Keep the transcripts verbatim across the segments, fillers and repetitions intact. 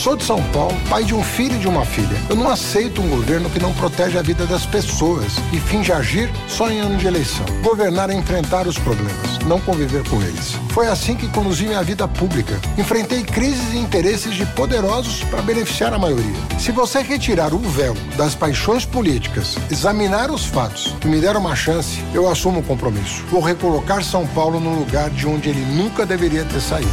Sou de São Paulo, pai de um filho e de uma filha. Eu não aceito um governo que não protege a vida das pessoas e finge agir só em ano de eleição. Governar é enfrentar os problemas, não conviver com eles. Foi assim que conduzi minha vida pública. Enfrentei crises e interesses de poderosos para beneficiar a maioria. Se você retirar o véu das paixões políticas, examinar os fatos e me der uma chance, eu assumo o compromisso. Vou recolocar São Paulo no lugar de onde ele nunca deveria ter saído.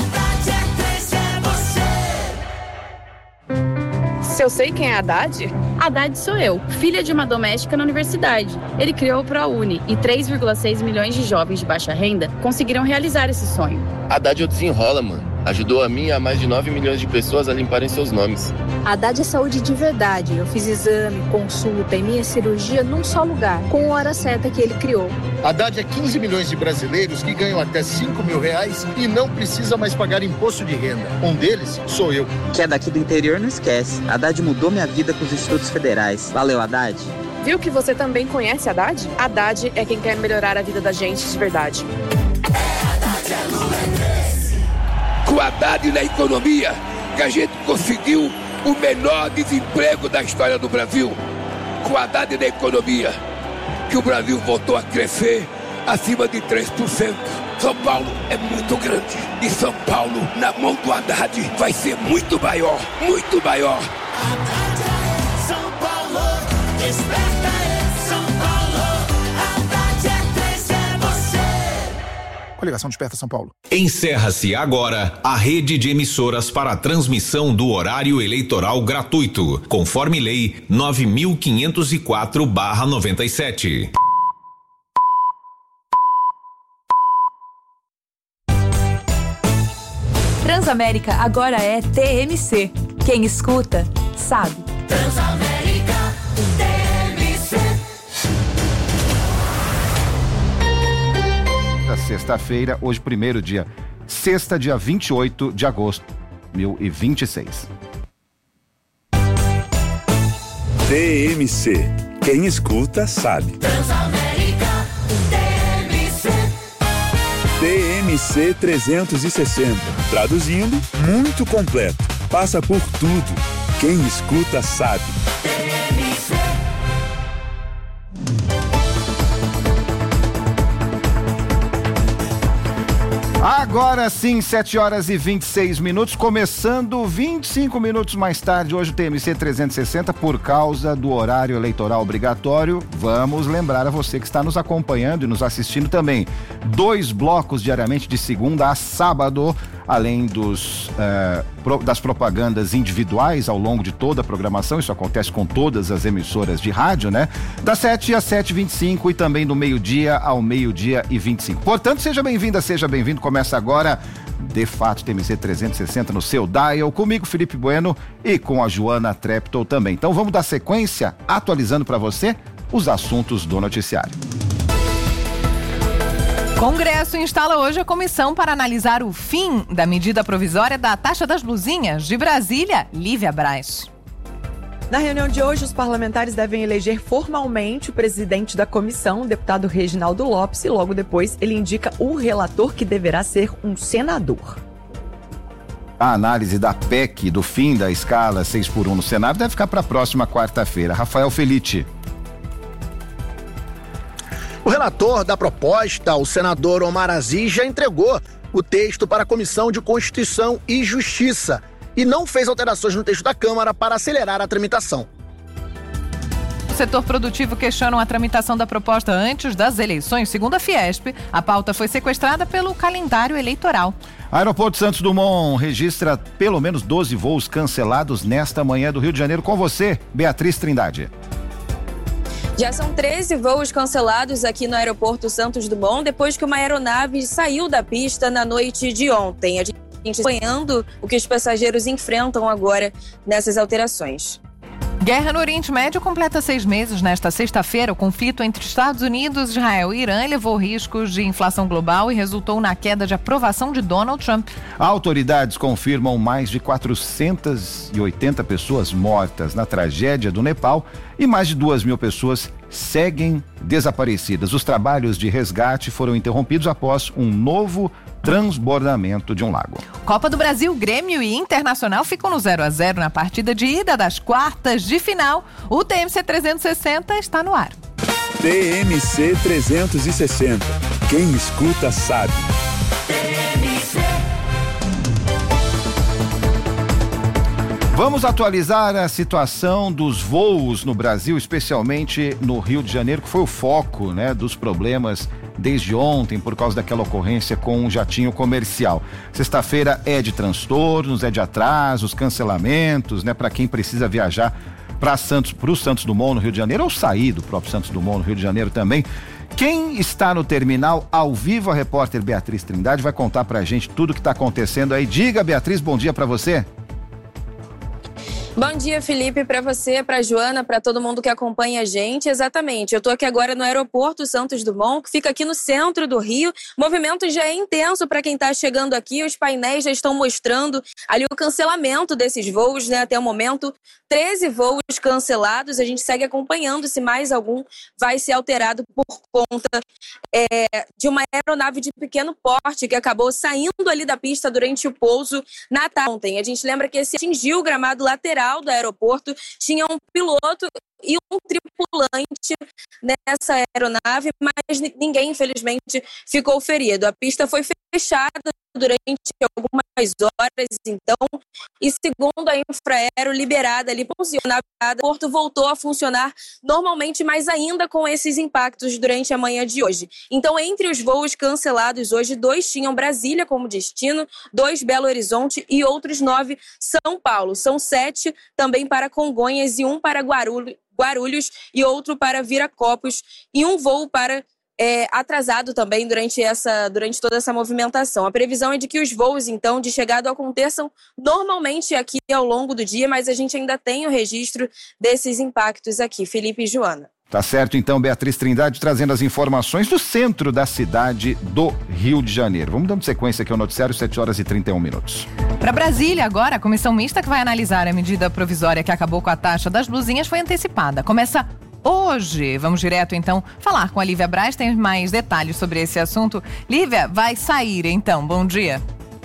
Se eu sei quem é Haddad? Haddad sou eu, filha de uma doméstica na universidade. Ele criou o ProUni e três vírgula seis milhões de jovens de baixa renda conseguiram realizar esse sonho. Haddad é o desenrola, mano. Ajudou a mim e a mais de nove milhões de pessoas a limparem seus nomes. Haddad é saúde de verdade. Eu fiz exame, consulta e minha cirurgia num só lugar, com a hora certa que ele criou. Haddad é quinze milhões de brasileiros que ganham até cinco mil reais e não precisa mais pagar imposto de renda. Um deles sou eu. Que é daqui do interior, não esquece. Haddad mudou minha vida com os estudos federais. Valeu, Haddad. Viu que você também conhece Haddad? Haddad é quem quer melhorar a vida da gente de verdade. Com Haddad na economia, que a gente conseguiu o menor desemprego da história do Brasil. Com Haddad na economia, que o Brasil voltou a crescer acima de três por cento. São Paulo é muito grande e São Paulo, na mão do Haddad, vai ser muito maior, muito maior. Haddad é São Paulo, desperta é São Paulo, Haddad é três, é você. Coligação Desperta São Paulo. Encerra-se agora a rede de emissoras para a transmissão do horário eleitoral gratuito, conforme lei nove mil quinhentos e quatro barra noventa e sete. Transamérica agora é T M C. Quem escuta, sabe. Transamérica, T M C. Sexta-feira, hoje primeiro dia. Sexta, dia vinte e oito de agosto de dois mil e vinte e seis. T M C. Quem escuta, sabe. Transamérica, T M C. T M C trezentos e sessenta. Traduzindo, muito completo. Passa por tudo. Quem escuta, sabe. T M C. Agora sim, sete horas e vinte e seis minutos, começando vinte e cinco minutos mais tarde, hoje o T M C trezentos e sessenta, por causa do horário eleitoral obrigatório. Vamos lembrar a você que está nos acompanhando e nos assistindo também. Dois blocos diariamente, de segunda a sábado, além dos, uh, pro, das propagandas individuais ao longo de toda a programação. Isso acontece com todas as emissoras de rádio, né? Das sete às sete e vinte e cinco e também do meio-dia ao meio-dia e vinte e cinco. Portanto, seja bem-vinda, seja bem-vindo. Começa agora, de fato, T M C trezentos e sessenta no seu dial, comigo, Felipe Bueno, e com a Joana Treptow também. Então vamos dar sequência, atualizando para você os assuntos do noticiário. Congresso instala hoje a comissão para analisar o fim da medida provisória da taxa das blusinhas. De Brasília, Lívia Braz. Na reunião de hoje, os parlamentares devem eleger formalmente o presidente da comissão, o deputado Reginaldo Lopes, e logo depois ele indica o relator, que deverá ser um senador. A análise da P E C do fim da escala seis por um no Senado deve ficar para a próxima quarta-feira. Rafael Felite. O relator da proposta, o senador Omar Aziz, já entregou o texto para a Comissão de Constituição e Justiça e não fez alterações no texto da Câmara para acelerar a tramitação. O setor produtivo questiona a tramitação da proposta antes das eleições. Segundo a Fiesp, a pauta foi sequestrada pelo calendário eleitoral. Aeroporto Santos Dumont registra pelo menos doze voos cancelados nesta manhã do Rio de Janeiro. Com você, Beatriz Trindade. Já são treze voos cancelados aqui no aeroporto Santos Dumont, depois que uma aeronave saiu da pista na noite de ontem. A gente está acompanhando o que os passageiros enfrentam agora nessas alterações. Guerra no Oriente Médio completa seis meses nesta sexta-feira. O conflito entre Estados Unidos, Israel e Irã levou riscos de inflação global e resultou na queda de aprovação de Donald Trump. Autoridades confirmam mais de quatrocentas e oitenta pessoas mortas na tragédia do Nepal e mais de duas mil pessoas seguem desaparecidas. Os trabalhos de resgate foram interrompidos após um novo transbordamento de um lago. Copa do Brasil, Grêmio e Internacional ficam no zero a zero na partida de ida das quartas de final. O T M C trezentos e sessenta está no ar. T M C trezentos e sessenta. Quem escuta sabe. Vamos atualizar a situação dos voos no Brasil, especialmente no Rio de Janeiro, que foi o foco, né, dos problemas desde ontem por causa daquela ocorrência com um jatinho comercial. Sexta-feira é de transtornos, é de atrasos, cancelamentos, né, para quem precisa viajar para Santos, para o Santos Dumont no Rio de Janeiro, ou sair do próprio Santos Dumont no Rio de Janeiro também. Quem está no terminal ao vivo, a repórter Beatriz Trindade vai contar pra gente tudo que está acontecendo aí. Diga, Beatriz, bom dia para você. Bom dia, Felipe, para você, para Joana, para todo mundo que acompanha a gente. Exatamente, eu estou aqui agora no aeroporto Santos Dumont, que fica aqui no centro do Rio. O movimento já é intenso para quem está chegando aqui. Os painéis já estão mostrando ali o cancelamento desses voos, né? Até o momento, treze voos cancelados. A gente segue acompanhando se mais algum vai ser alterado por conta é, de uma aeronave de pequeno porte que acabou saindo ali da pista durante o pouso na tarde ontem. A gente lembra que esse atingiu o gramado lateral do aeroporto, tinha um piloto e um tripulante nessa aeronave, mas ninguém, infelizmente, ficou ferido. A pista foi fechada durante algumas horas, então, e segundo a Infraero, liberada ali, o porto voltou a funcionar normalmente, mas ainda com esses impactos durante a manhã de hoje. Então, entre os voos cancelados hoje, dois tinham Brasília como destino, dois Belo Horizonte e outros nove São Paulo. São sete também para Congonhas e um para Guarulhos, Guarulhos e outro para Viracopos e um voo para é, atrasado também durante, essa, durante toda essa movimentação. A previsão é de que os voos, então, de chegada aconteçam normalmente aqui ao longo do dia, mas a gente ainda tem o registro desses impactos aqui. Felipe e Joana. Tá certo, então, Beatriz Trindade trazendo as informações do centro da cidade do Rio de Janeiro. Vamos dando sequência aqui ao noticiário, sete horas e trinta e um minutos. Para Brasília agora, a comissão mista que vai analisar a medida provisória que acabou com a taxa das blusinhas foi antecipada. Começa hoje. Vamos direto, então, falar com a Lívia Braz. Tem mais detalhes sobre esse assunto. Lívia, vai sair, então. Bom dia.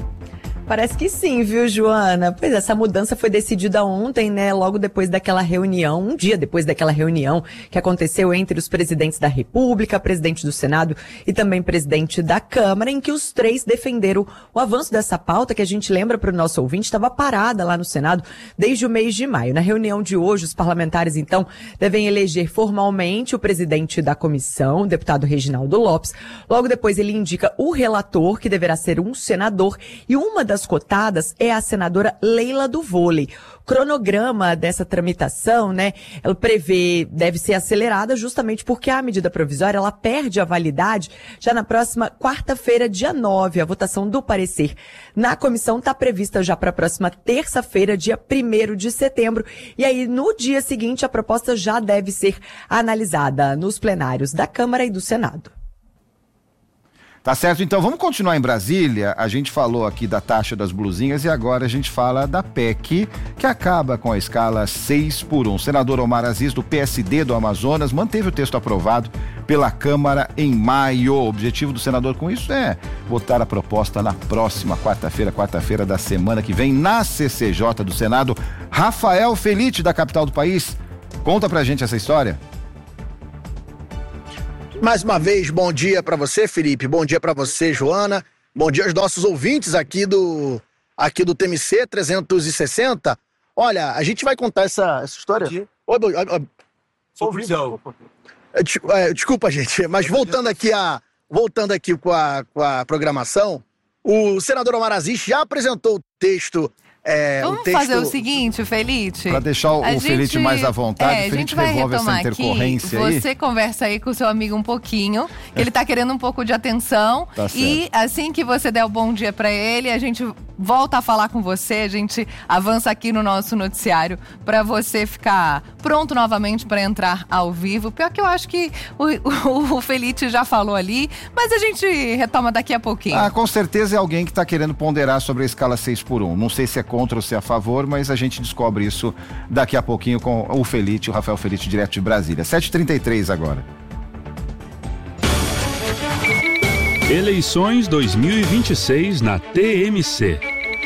Parece que sim, viu, Joana? Pois essa mudança foi decidida ontem, né? Logo depois daquela reunião, um dia depois daquela reunião que aconteceu entre os presidentes da República, presidente do Senado e também presidente da Câmara, em que os três defenderam o avanço dessa pauta, que a gente lembra para o nosso ouvinte, estava parada lá no Senado desde o mês de maio. Na reunião de hoje, os parlamentares, então, devem eleger formalmente o presidente da comissão, o deputado Reginaldo Lopes. Logo depois, ele indica o relator, que deverá ser um senador, e uma das cotadas é a senadora Leila do Vôlei. O cronograma dessa tramitação, né, ela prevê, deve ser acelerada justamente porque a medida provisória, ela perde a validade já na próxima quarta-feira, dia nove. A votação do parecer na comissão está prevista já para a próxima terça-feira, dia primeiro de setembro. E aí, no dia seguinte, a proposta já deve ser analisada nos plenários da Câmara e do Senado. Tá certo, então vamos continuar em Brasília. A gente falou aqui da taxa das blusinhas e agora a gente fala da P E C, que acaba com a escala seis por um. O senador Omar Aziz, do P S D do Amazonas, manteve o texto aprovado pela Câmara em maio. O objetivo do senador com isso é votar a proposta na próxima quarta-feira, quarta-feira da semana que vem, na C C J do Senado. Rafael Felite, da capital do país, conta pra gente essa história. Mais uma vez, bom dia para você, Felipe, bom dia para você, Joana, bom dia aos nossos ouvintes aqui do, aqui do T M C trezentos e sessenta. Olha, a gente vai contar essa, essa história. Oi, oi, oi, desculpa, gente, mas voltando aqui, a, voltando aqui com, a, com a programação, o senador Omar Aziz já apresentou o texto. É, Vamos o texto... fazer o seguinte, Felite. Para deixar o, o Felite mais à vontade, é, o Felite resolve essa intercorrência aqui. aí. Você conversa aí com o seu amigo um pouquinho, que ele tá querendo um pouco de atenção. Tá e certo. assim que você der o bom dia para ele, a gente volta a falar com você, a gente avança aqui no nosso noticiário para você ficar pronto novamente para entrar ao vivo. Pior que eu acho que o, o, o Felite já falou ali, mas a gente retoma daqui a pouquinho. Ah, com certeza é alguém que tá querendo ponderar sobre a escala seis por um. Não sei se é contra ou se é a favor, mas a gente descobre isso daqui a pouquinho com o Felite, o Rafael Felite, direto de Brasília. sete e trinta e três agora. Eleições dois mil e vinte e seis na T M C.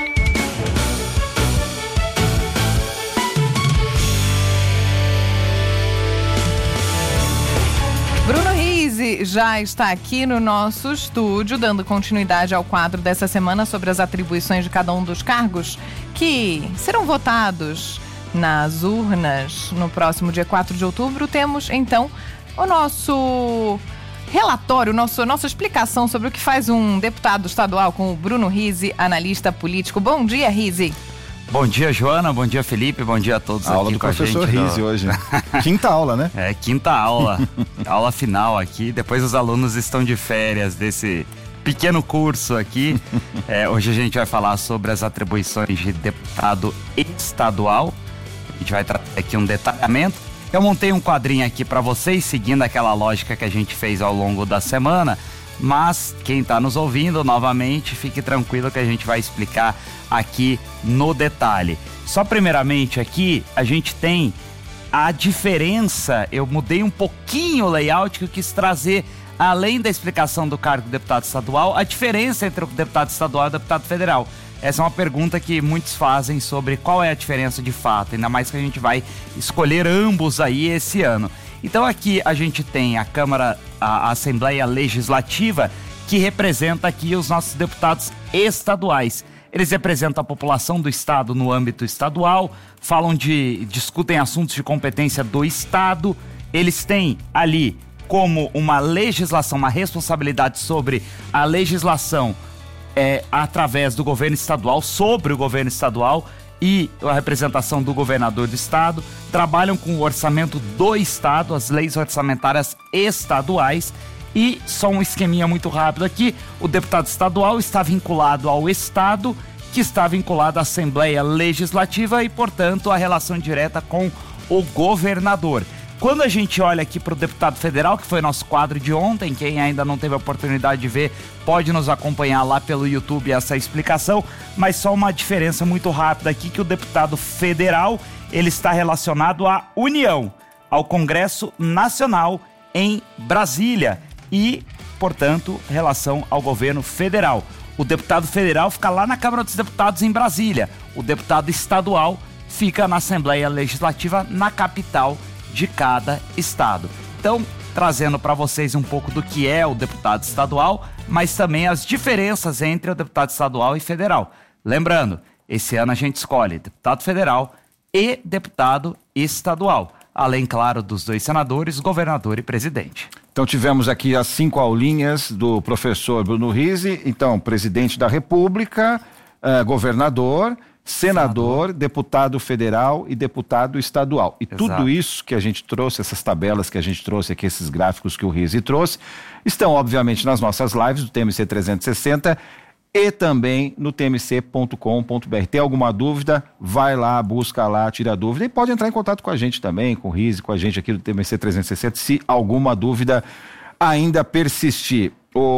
Bruno Rizzi já está aqui no nosso estúdio, dando continuidade ao quadro dessa semana sobre as atribuições de cada um dos cargos que serão votados nas urnas no próximo dia quatro de outubro. Temos, então, o nosso relatório, nosso, nossa explicação sobre o que faz um deputado estadual com o Bruno Rizzi, analista político. Bom dia, Rizzi. Bom dia, Joana. Bom dia, Felipe. Bom dia a todos a aqui aula do com a gente. professor Rizzi do... hoje. Quinta aula, né? É, quinta aula. Aula final aqui. Depois os alunos estão de férias desse pequeno curso aqui. É, hoje a gente vai falar sobre as atribuições de deputado estadual. A gente vai tratar aqui um detalhamento. Eu montei um quadrinho aqui para vocês, seguindo aquela lógica que a gente fez ao longo da semana. Mas quem está nos ouvindo novamente, fique tranquilo que a gente vai explicar aqui no detalhe. Só primeiramente aqui, a gente tem a diferença, eu mudei um pouquinho o layout que eu quis trazer, além da explicação do cargo de deputado estadual, a diferença entre o deputado estadual e o deputado federal. Essa é uma pergunta que muitos fazem sobre qual é a diferença de fato, ainda mais que a gente vai escolher ambos aí esse ano. Então aqui a gente tem a Câmara, a Assembleia Legislativa, que representa aqui os nossos deputados estaduais. Eles representam a população do estado no âmbito estadual, falam de, discutem assuntos de competência do estado. Eles têm ali como uma legislação, uma responsabilidade sobre a legislação é, através do governo estadual, sobre o governo estadual, e a representação do governador do estado, trabalham com o orçamento do estado, as leis orçamentárias estaduais. E só um esqueminha muito rápido aqui, o deputado estadual está vinculado ao estado, que está vinculado à Assembleia Legislativa e, portanto, a relação direta com o governador. Quando a gente olha aqui para o deputado federal, que foi nosso quadro de ontem, quem ainda não teve a oportunidade de ver, pode nos acompanhar lá pelo YouTube essa explicação, mas só uma diferença muito rápida aqui, que o deputado federal, ele está relacionado à União, ao Congresso Nacional em Brasília e, portanto, relação ao governo federal. O deputado federal fica lá na Câmara dos Deputados em Brasília, o deputado estadual fica na Assembleia Legislativa na capital de cada estado. Então, trazendo para vocês um pouco do que é o deputado estadual, mas também as diferenças entre o deputado estadual e federal. Lembrando, esse ano a gente escolhe deputado federal e deputado estadual, além, claro, dos dois senadores, governador e presidente. Então tivemos aqui as cinco aulinhas do professor Bruno Rizzi, então presidente da República, uh, governador, senador, senador, deputado federal e deputado estadual. E Exato. Tudo isso que a gente trouxe, essas tabelas que a gente trouxe aqui, esses gráficos que o Rizzi trouxe, estão obviamente nas nossas lives do T M C trezentos e sessenta e também no t m c ponto com ponto b r. Tem alguma dúvida? Vai lá, busca lá, tira a dúvida e pode entrar em contato com a gente também, com o Rizzi, com a gente aqui do T M C trezentos e sessenta, se alguma dúvida ainda persistir.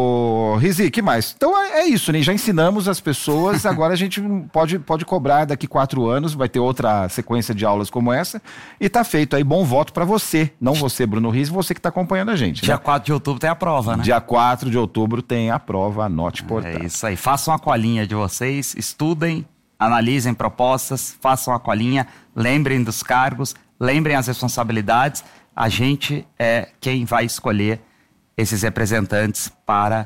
Ô, Rizzi, que mais? Então é, é isso, né? Já ensinamos as pessoas, agora a gente pode, pode cobrar daqui quatro anos, vai ter outra sequência de aulas como essa, e tá feito aí, bom voto pra você, não você, Bruno Rizzi, você que tá acompanhando a gente. Dia né? quatro de outubro tem a prova, né? Dia quatro de outubro tem a prova, anote, portanto. É isso aí, façam a colinha de vocês, estudem, analisem propostas, façam a colinha, lembrem dos cargos, lembrem as responsabilidades, a gente é quem vai escolher esses representantes para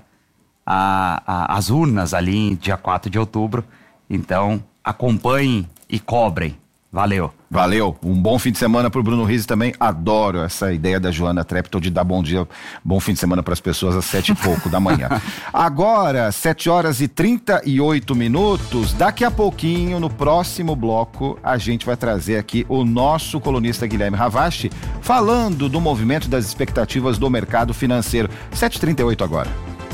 a, a, as urnas ali em dia quatro de outubro. Então, acompanhem e cobrem. Valeu. Valeu. Um bom fim de semana pro Bruno Rizzi também. Adoro essa ideia da Joana Treptow de dar bom dia, bom fim de semana para as pessoas às sete e pouco da manhã. Agora, sete horas e trinta e oito minutos. Daqui a pouquinho, no próximo bloco, a gente vai trazer aqui o nosso colunista Guilherme Ravache falando do movimento das expectativas do mercado financeiro. sete e trinta e oito agora.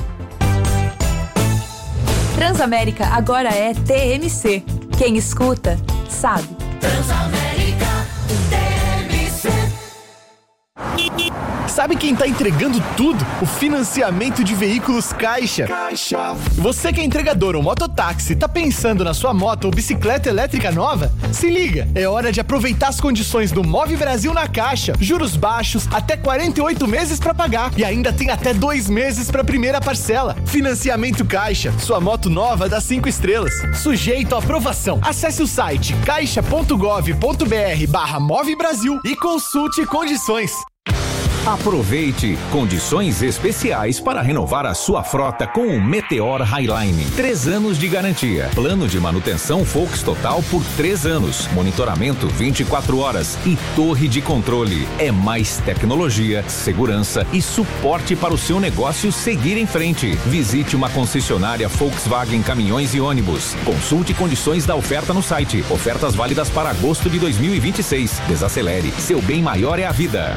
Transamérica agora é T M C. Quem escuta, sabe. Transamérica T M C. Sabe quem tá entregando tudo? O financiamento de veículos Caixa. Caixa. Você que é entregador ou mototáxi, tá pensando na sua moto ou bicicleta elétrica nova? Se liga, é hora de aproveitar as condições do Move Brasil na Caixa. Juros baixos, até quarenta e oito meses para pagar e ainda tem até dois meses para primeira parcela. Financiamento Caixa, sua moto nova dá cinco estrelas. Sujeito à aprovação. Acesse o site caixa ponto gov ponto br barra Move Brasil e consulte condições. Aproveite condições especiais para renovar a sua frota com o Meteor Highline. Três anos de garantia. Plano de manutenção Volks Total por três anos. Monitoramento vinte e quatro horas e torre de controle. É mais tecnologia, segurança e suporte para o seu negócio seguir em frente. Visite uma concessionária Volkswagen Caminhões e Ônibus. Consulte condições da oferta no site. Ofertas válidas para agosto de dois mil e vinte e seis. Desacelere. Seu bem maior é a vida.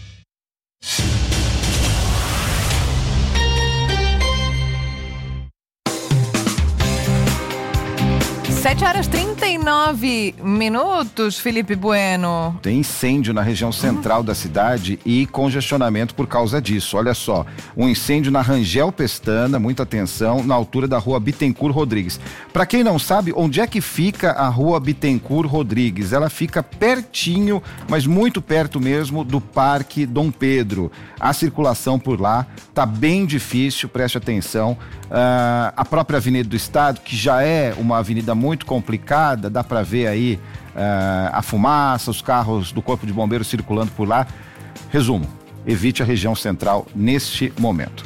sete horas e trinta e nove minutos, Felipe Bueno. Tem incêndio na região central uhum. da cidade e congestionamento por causa disso. Olha só, um incêndio na Rangel Pestana, muita atenção, na altura da rua Bittencourt Rodrigues. Para quem não sabe, onde é que fica a rua Bittencourt Rodrigues? Ela fica pertinho, mas muito perto mesmo do Parque Dom Pedro. A circulação por lá tá bem difícil, preste atenção. Uh, a própria Avenida do Estado, que já é uma avenida muito complicada, dá para ver aí uh, a fumaça, os carros do Corpo de Bombeiros circulando por lá. Resumo, evite a região central neste momento.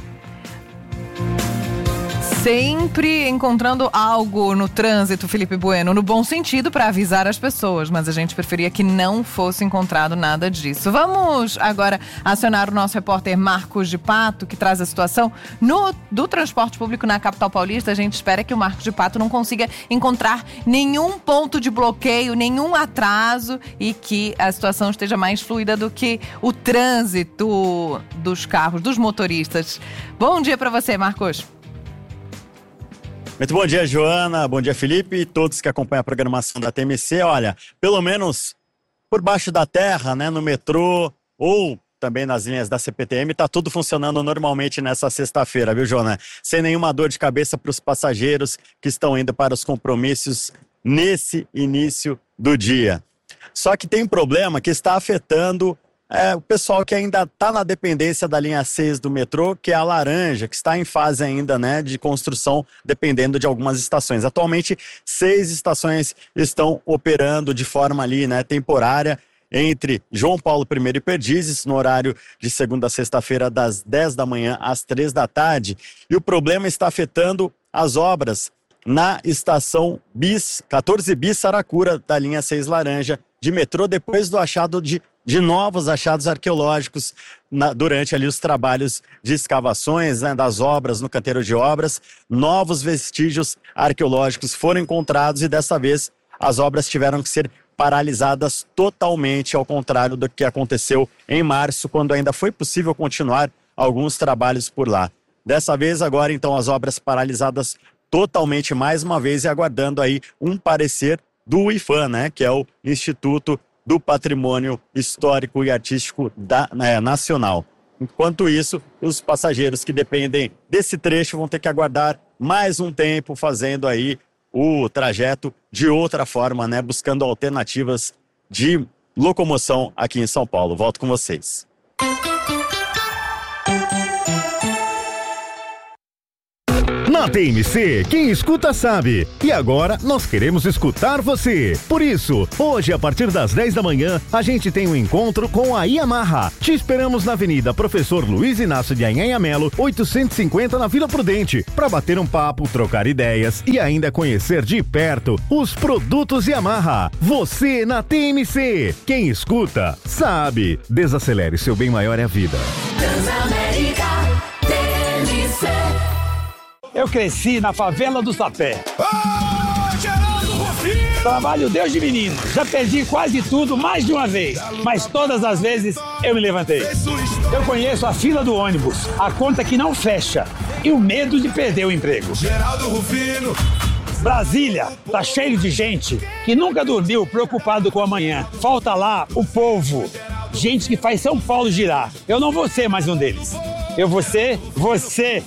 Sempre encontrando algo no trânsito, Felipe Bueno, no bom sentido para avisar as pessoas, mas a gente preferia que não fosse encontrado nada disso. Vamos agora acionar o nosso repórter Marcos de Pato, que traz a situação no, do transporte público na capital paulista. A gente espera que o Marcos de Pato não consiga encontrar nenhum ponto de bloqueio, nenhum atraso e que a situação esteja mais fluida do que o trânsito dos carros, dos motoristas. Bom dia para você, Marcos. Muito bom dia, Joana. Bom dia, Felipe e todos que acompanham a programação da T M C. Olha, pelo menos por baixo da terra, né, no metrô ou também nas linhas da C P T M, tá tudo funcionando normalmente nessa sexta-feira, viu, Joana? Sem nenhuma dor de cabeça para os passageiros que estão indo para os compromissos nesse início do dia. Só que tem um problema que está afetando É, o pessoal que ainda está na dependência da linha seis do metrô, que é a laranja, que está em fase ainda, né, de construção, dependendo de algumas estações. Atualmente, seis estações estão operando de forma ali, né, temporária, entre João Paulo I e Perdizes, no horário de segunda a sexta-feira, das dez da manhã às três da tarde. E o problema está afetando as obras na estação Bis, quatorze Bis Saracura, da linha seis laranja de metrô, depois do achado de de novos achados arqueológicos na, durante ali os trabalhos de escavações, né, das obras no canteiro de obras. Novos vestígios arqueológicos foram encontrados e dessa vez as obras tiveram que ser paralisadas totalmente, ao contrário do que aconteceu em março, quando ainda foi possível continuar alguns trabalhos por lá. Dessa vez agora então as obras paralisadas totalmente mais uma vez e aguardando aí um parecer do IPHAN, né, que é o Instituto do Patrimônio Histórico e Artístico da, né, Nacional. Enquanto isso, os passageiros que dependem desse trecho vão ter que aguardar mais um tempo, fazendo aí o trajeto de outra forma, né, buscando alternativas de locomoção aqui em São Paulo. Volto com vocês. Na T M C, quem escuta sabe. E agora nós queremos escutar você. Por isso, hoje a partir das dez da manhã, a gente tem um encontro com a Yamaha. Te esperamos na Avenida Professor Luiz Inácio de Anhanha Melo, oitocentos e cinquenta, na Vila Prudente, para bater um papo, trocar ideias e ainda conhecer de perto os produtos Yamaha. Você na T M C. Quem escuta sabe. Desacelere, seu bem maior é a vida. Transamérica T M C. Eu cresci na favela do Sapé. Oh, Geraldo Rufino! Trabalho Deus de menino. Já perdi quase tudo mais de uma vez, mas todas as vezes eu me levantei. Eu conheço a fila do ônibus, a conta que não fecha e o medo de perder o emprego. Geraldo Rufino! Brasília tá cheio de gente que nunca dormiu preocupado com amanhã. Falta lá o povo. gente que faz São Paulo girar. Eu não vou ser mais um deles. Eu vou ser você.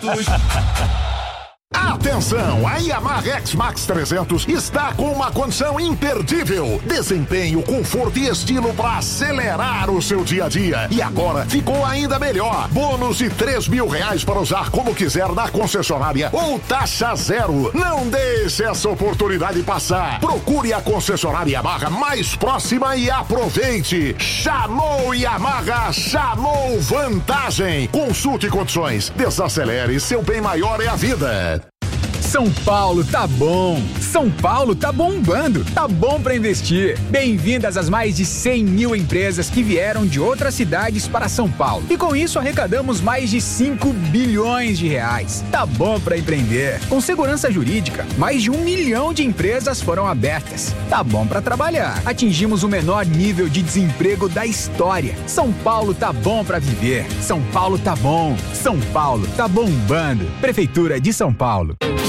Atenção, a Yamaha X-Max trezentos está com uma condição imperdível. Desempenho, conforto e estilo para acelerar o seu dia a dia. E agora ficou ainda melhor. Bônus de três mil reais para usar como quiser na concessionária ou taxa zero. Não deixe essa oportunidade passar. Procure a concessionária Yamaha mais próxima e aproveite. Chamou Yamaha, chamou vantagem. Consulte condições. Desacelere, seu bem maior é a vida. São Paulo tá bom, São Paulo tá bombando, tá bom pra investir. Bem-vindas às mais de cem mil empresas que vieram de outras cidades para São Paulo. E com isso arrecadamos mais de cinco bilhões de reais. Tá bom pra empreender. Com segurança jurídica, mais de um milhão de empresas foram abertas. Tá bom pra trabalhar. Atingimos o menor nível de desemprego da história. São Paulo tá bom pra viver. São Paulo tá bom. São Paulo tá bombando. Prefeitura de São Paulo.